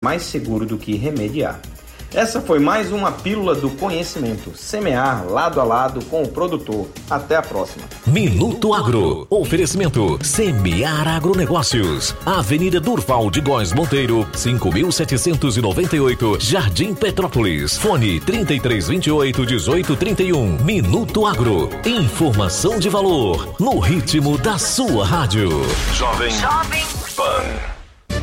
mais seguro do que remediar. Essa foi mais uma Pílula do Conhecimento. Semear lado a lado com o produtor. Até a próxima. Minuto Agro. Oferecimento Semear Agronegócios. Avenida Durval de Góes Monteiro, 5.798, Jardim Petrópolis. Fone 3328-1831. Minuto Agro. Informação de valor no ritmo da sua rádio. Jovem Pan.